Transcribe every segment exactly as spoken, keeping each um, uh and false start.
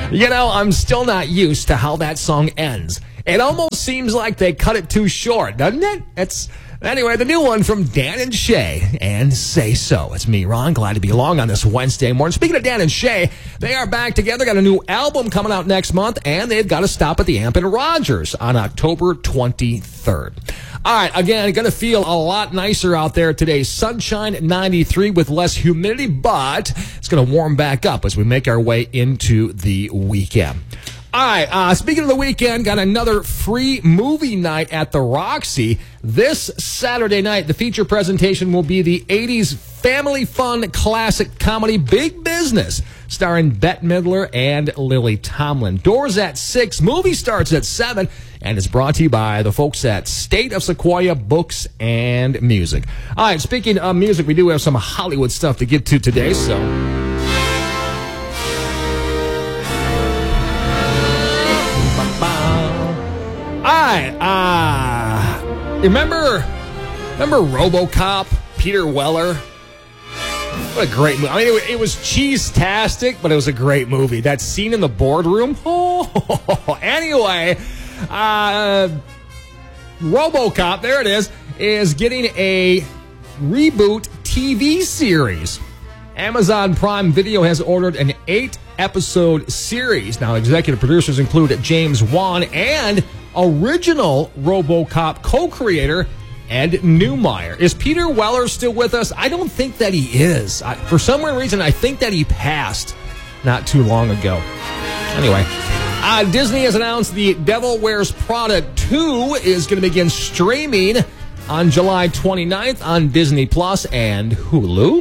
You know, I'm still not used to how that song ends. It almost seems like they cut it too short, doesn't it? It's anyway, the new one from Dan and Shay, and Say So. It's me, Ron. Glad to be along on this Wednesday morning. Speaking of Dan and Shay, they are back together. Got a new album coming out next month, and they've got to stop at the Amp in Rogers on October twenty-third. All right, again, going to feel a lot nicer out there today. Sunshine ninety-three with less humidity, but it's going to warm back up as we make our way into the weekend. All right, uh, speaking of the weekend, got another free movie night at the Roxy. This Saturday night, the feature presentation will be the eighties family fun classic comedy Big Business, starring Bette Midler and Lily Tomlin. Doors at six, movie starts at seven, and it's brought to you by the folks at State of Sequoia Books and Music. All right, speaking of music, we do have some Hollywood stuff to get to today, so... All right, uh, remember, remember RoboCop, Peter Weller? What a great movie. I mean, it, it was cheese-tastic, but it was a great movie. That scene in the boardroom, oh, anyway, uh, RoboCop, there it is, is getting a reboot T V series. Amazon Prime Video has ordered an eight-episode series. Now, executive producers include James Wan and original RoboCop co-creator Ed Neumeyer. Is Peter Weller still with us? I don't think that he is. I, for some weird reason, I think that he passed not too long ago. Anyway, uh, Disney has announced The Devil Wears Prada two is going to begin streaming on July twenty-ninth on Disney Plus and Hulu.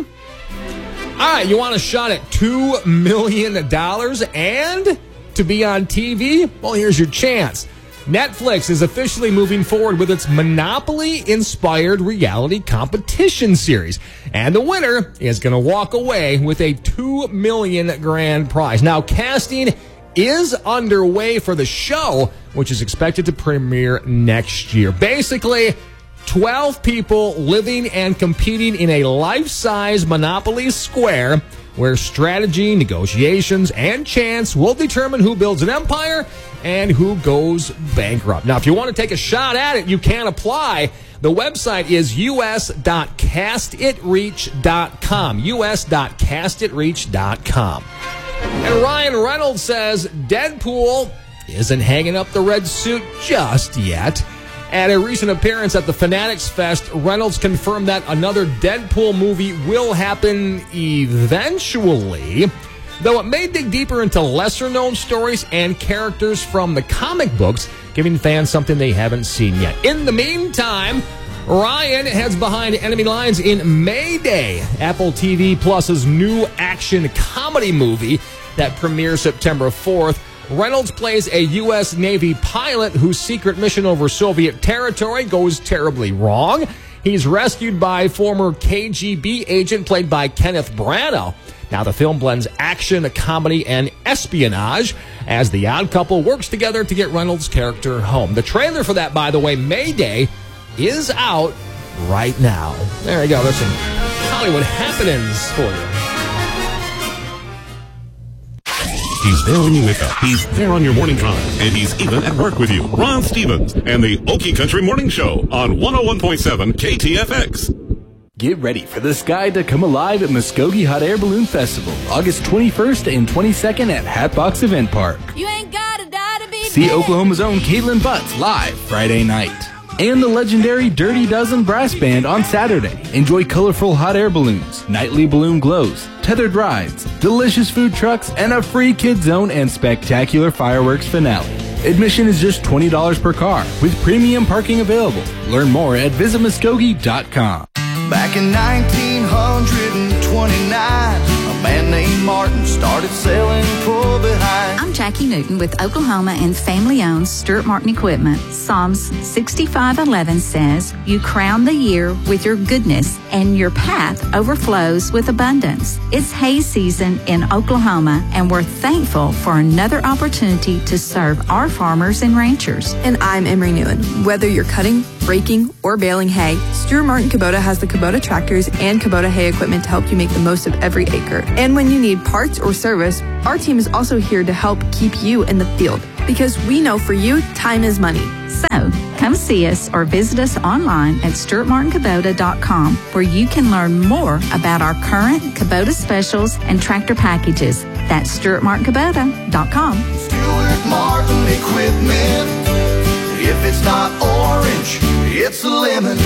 All right, you want a shot at two million dollars and to be on T V? Well, here's your chance. Netflix is officially moving forward with its Monopoly-inspired reality competition series. And the winner is going to walk away with a two million dollars grand prize. Now, casting is underway for the show, which is expected to premiere next year. Basically, twelve people living and competing in a life-size Monopoly square where strategy, negotiations, and chance will determine who builds an empire and who goes bankrupt. Now, if you want to take a shot at it, you can apply. The website is u s dot cast it reach dot com. u s dot cast it reach dot com. And Ryan Reynolds says Deadpool isn't hanging up the red suit just yet. At a recent appearance at the Fanatics Fest, Reynolds confirmed that another Deadpool movie will happen eventually, though it may dig deeper into lesser-known stories and characters from the comic books, giving fans something they haven't seen yet. In the meantime, Ryan heads behind enemy lines in Mayday, Apple T V Plus's new action comedy movie that premieres September fourth. Reynolds plays a U S Navy pilot whose secret mission over Soviet territory goes terribly wrong. He's rescued by former K G B agent played by Kenneth Branagh. Now, the film blends action, comedy, and espionage as the odd couple works together to get Reynolds' character home. The trailer for that, by the way, Mayday, is out right now. There you go. There's some Hollywood happenings for you. He's there when you wake up. He's there on your morning drive. And he's even at work with you. Ron Stevens and the Okie Country Morning Show on one oh one point seven K T F X. Get ready for the sky to come alive at Muskogee Hot Air Balloon Festival, August twenty-first and twenty-second at Hatbox Event Park. You ain't gotta die to be See dead. Oklahoma's own Caitlin Butts live Friday night. And the legendary Dirty Dozen Brass Band on Saturday. Enjoy colorful hot air balloons, nightly balloon glows, tethered rides, delicious food trucks, and a free kids zone and spectacular fireworks finale. Admission is just twenty dollars per car, with premium parking available. Learn more at visit muskogee dot com. Back in nineteen twenty-nine, a man named Martin started selling pull behind. I'm Jackie Newton with Oklahoma and family-owned Stuart Martin Equipment. Psalms sixty-five eleven says, "You crown the year with your goodness, and your path overflows with abundance." It's hay season in Oklahoma, and we're thankful for another opportunity to serve our farmers and ranchers. And I'm Emery Newen. Whether you're cutting, raking, or baling hay, Stuart Martin Kubota has the Kubota tractors and Kubota hay equipment to help you make the most of every acre. And when you need parts or service, our team is also here to help keep you in the field. Because we know for you, time is money. So, come see us or visit us online at Stewart Martin Kubota dot com, where you can learn more about our current Kubota specials and tractor packages. That's Stewart Martin Kubota dot com. Stewart Martin Equipment. If it's not orange, it's a lemon.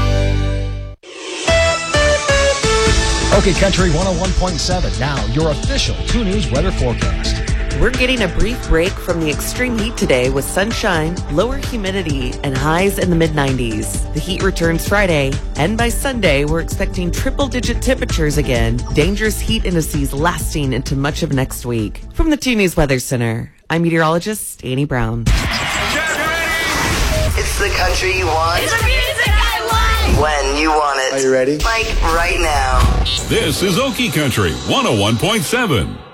Okay, Country one oh one point seven. Now, your official two News weather forecast. We're getting a brief break from the extreme heat today with sunshine, lower humidity, and highs in the mid nineties. The heat returns Friday, and by Sunday, we're expecting triple-digit temperatures again, dangerous heat indices lasting into much of next week. From the two News Weather Center, I'm meteorologist Annie Brown. It's the country you want. It's the music I want. When you want it. Are you ready? Like right now. This is Okie Country one oh one point seven.